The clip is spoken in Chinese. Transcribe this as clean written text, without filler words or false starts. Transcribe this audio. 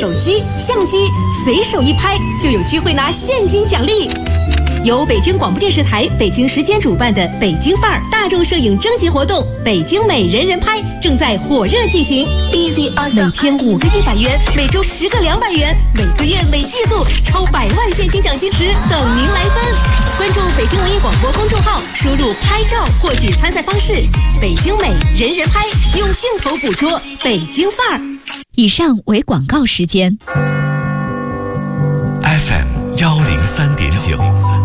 手机、相机，随手一拍就有机会拿现金奖励。由北京广播电视台北京时间主办的北京范儿大众摄影征集活动“北京美人人拍”正在火热进行。每天5个100元，每周10个200元，每个月每季度超100万现金奖金池等您来分。关注北京文艺广播公众号，输入“拍照”获取参赛方式。北京美人人拍，用镜头捕捉北京范儿。 以上为广告时间。 FM 103.9。